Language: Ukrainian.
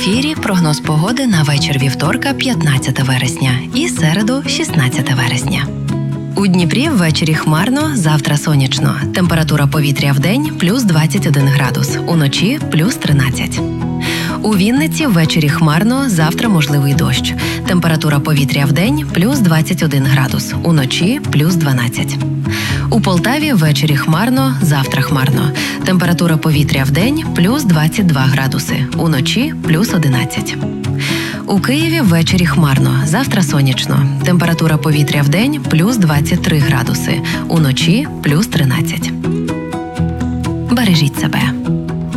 ефірі прогноз погоди на вечір вівторка, 15 вересня і середу, 16 вересня. У Дніпрі ввечері хмарно, завтра сонячно. Температура повітря вдень – плюс 21 градус, уночі – плюс 13. У Вінниці ввечері хмарно, завтра можливий дощ. Температура повітря вдень – плюс 21 градус, уночі – плюс 12. У Полтаві ввечері хмарно, завтра хмарно. Температура повітря вдень – плюс 22 градуси, уночі – плюс 11. У Києві ввечері хмарно, завтра сонячно. Температура повітря вдень – плюс 23 градуси, уночі – плюс 13. Бережіть себе.